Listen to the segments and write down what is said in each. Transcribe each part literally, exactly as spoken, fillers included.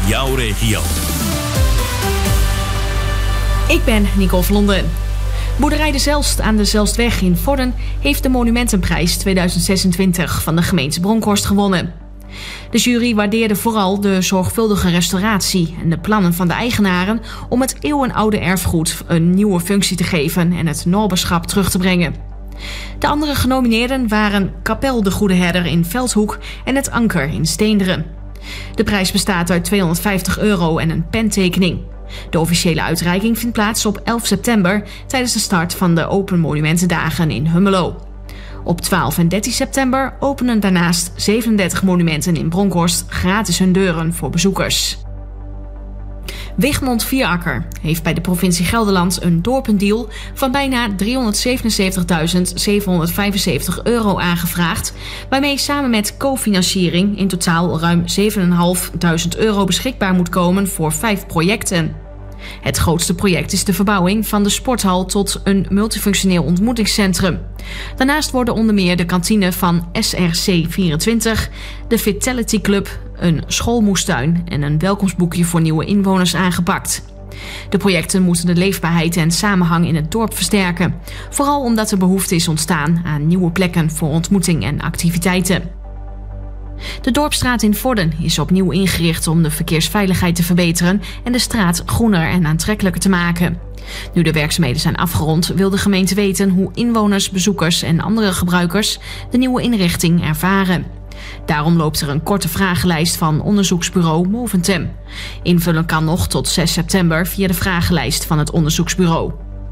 jouw regio. Ik ben Nicole Vlonden. Boerderij de Zelst aan de Zelstweg in Vorden heeft de Monumentenprijs tweeduizend zesentwintig van de gemeente Bronkhorst gewonnen. De jury waardeerde vooral de zorgvuldige restauratie en de plannen van de eigenaren om het eeuwenoude erfgoed een nieuwe functie te geven en het Norberschap terug te brengen. De andere genomineerden waren Kapel de Goede Herder in Veldhoek en het Anker in Steenderen. De prijs bestaat uit tweehonderdvijftig euro en een pentekening. De officiële uitreiking vindt plaats op elf september tijdens de start van de Open Monumentendagen in Hummelo. Op twaalf en dertien september openen daarnaast zevenendertig monumenten in Bronkhorst gratis hun deuren voor bezoekers. Wichmond Vierakker heeft bij de provincie Gelderland een dorpendeal van bijna driehonderdzevenenzeventigduizend zevenhonderdvijfenzeventig euro aangevraagd, waarmee samen met cofinanciering in totaal ruim zevenduizend vijfhonderd euro beschikbaar moet komen voor vijf projecten. Het grootste project is de verbouwing van de sporthal tot een multifunctioneel ontmoetingscentrum. Daarnaast worden onder meer de kantine van S R C vierentwintig, de Vitality Club, een schoolmoestuin en een welkomstboekje voor nieuwe inwoners aangepakt. De projecten moeten de leefbaarheid en samenhang in het dorp versterken. Vooral omdat er behoefte is ontstaan aan nieuwe plekken voor ontmoeting en activiteiten. De Dorpsstraat in Vorden is opnieuw ingericht om de verkeersveiligheid te verbeteren en de straat groener en aantrekkelijker te maken. Nu de werkzaamheden zijn afgerond, wil de gemeente weten hoe inwoners, bezoekers en andere gebruikers de nieuwe inrichting ervaren. Daarom loopt er een korte vragenlijst van onderzoeksbureau Moventem. Invullen kan nog tot zes september via de vragenlijst van het onderzoeksbureau.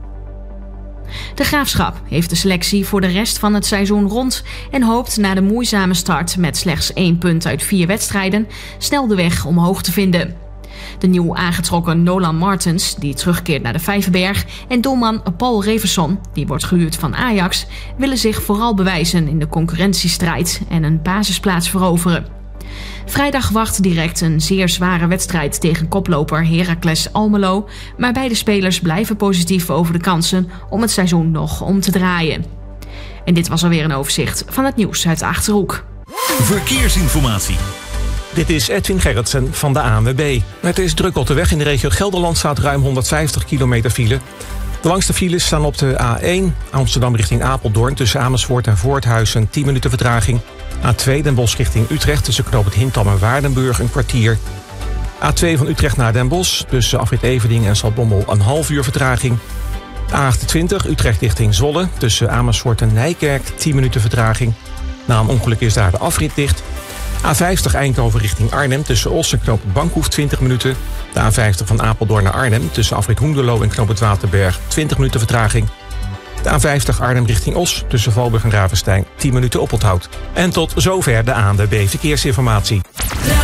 De Graafschap heeft de selectie voor de rest van het seizoen rond en hoopt na de moeizame start met slechts één punt uit vier wedstrijden snel de weg omhoog te vinden. De nieuw aangetrokken Nolan Martens, die terugkeert naar de Vijverberg, en doelman Paul Reverson, die wordt gehuurd van Ajax, willen zich vooral bewijzen in de concurrentiestrijd en een basisplaats veroveren. Vrijdag wacht direct een zeer zware wedstrijd tegen koploper Heracles Almelo, maar beide spelers blijven positief over de kansen om het seizoen nog om te draaien. En dit was alweer een overzicht van het nieuws uit de Achterhoek. Verkeersinformatie. Dit is Edwin Gerritsen van de A N W B. Het is druk op de weg. In de regio Gelderland staat ruim honderdvijftig kilometer file. De langste files staan op de A één Amsterdam richting Apeldoorn tussen Amersfoort en Voorthuizen tien minuten vertraging. A twee Den Bosch richting Utrecht tussen knooppunt Hintham en Waardenburg een kwartier. A twee van Utrecht naar Den Bosch tussen afrit Everding en Zaltbommel een half uur vertraging. A achtentwintig Utrecht richting Zwolle tussen Amersfoort en Nijkerk tien minuten vertraging. Na een ongeluk is daar de afrit dicht. A vijftig Eindhoven richting Arnhem tussen Os en knooppunt Bankhoef twintig minuten. De A vijftig van Apeldoorn naar Arnhem tussen afrit Hoenderloo en knooppunt Waterberg twintig minuten vertraging. De A vijftig Arnhem richting Os tussen Valburg en Ravenstein tien minuten oponthoud. En tot zover de A N W B Verkeersinformatie.